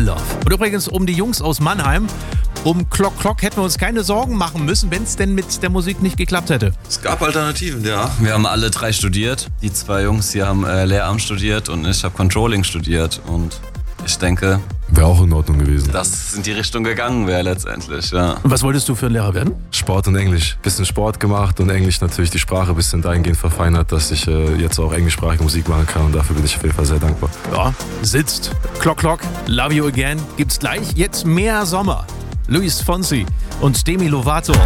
Love. Und übrigens um die Jungs aus Mannheim, um Clock Clock hätten wir uns keine Sorgen machen müssen, wenn es denn mit der Musik nicht geklappt hätte. Es gab Alternativen, ja. Wir haben alle 3 studiert. Die 2 Jungs, die haben Lehramt studiert und ich habe Controlling studiert. Und ich denke, wäre auch in Ordnung gewesen. dass es in die Richtung gegangen wäre letztendlich, ja. Und was wolltest du für ein Lehrer werden? Sport und Englisch. Bisschen Sport gemacht und Englisch natürlich die Sprache ein bisschen dahingehend verfeinert, dass ich jetzt auch englischsprachige Musik machen kann und dafür bin ich auf jeden Fall sehr dankbar. Ja, sitzt. Clock Clock, Love You Again gibt's gleich. Jetzt mehr Sommer. Luis Fonsi und Demi Lovato.